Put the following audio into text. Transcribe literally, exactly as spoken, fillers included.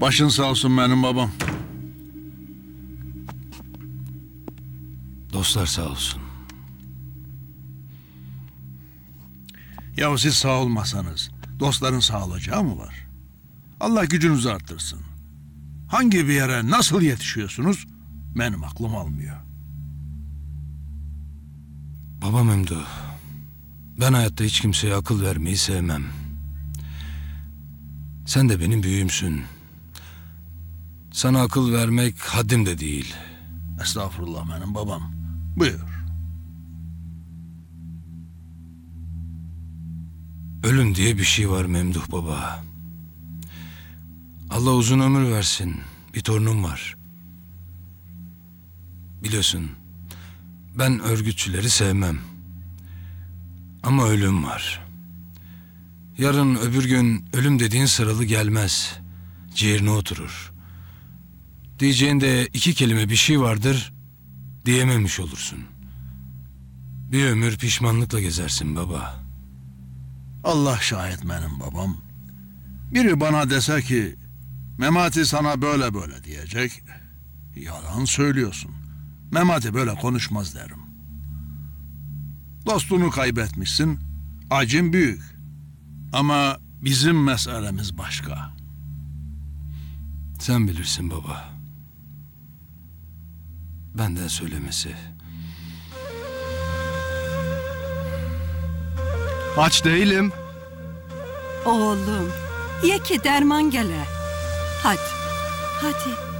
Başın sağ olsun benim babam. Dostlar sağ olsun. Ya siz sağ olmasanız dostların sağ olacağı mı var? Allah gücünüzü arttırsın. Hangi bir yere nasıl yetişiyorsunuz benim aklım almıyor. Babam Memduh. Ben hayatta hiç kimseye akıl vermeyi sevmem. Sen de benim büyüğümsün. Sana akıl vermek haddim de değil. Estağfurullah benim babam. Buyur. Ölüm diye bir şey var Memduh baba. Allah uzun ömür versin. Bir torunum var. Biliyorsun, ben örgütçüleri sevmem. Ama ölüm var. Yarın öbür gün ölüm dediğin sıralı gelmez. Ciğerine oturur. Diyeceğinde iki kelime bir şey vardır, diyememiş olursun. Bir ömür pişmanlıkla gezersin baba. Allah şahit benim babam. Biri bana dese ki Memati sana böyle böyle diyecek. Yalan söylüyorsun. Memati böyle konuşmaz derim. Dostunu kaybetmişsin. Acın büyük. Ama bizim meselemiz başka. Sen bilirsin baba. Benden söylemesi. Aç değilim. Oğlum, ye ki derman gele. Hadi, hadi.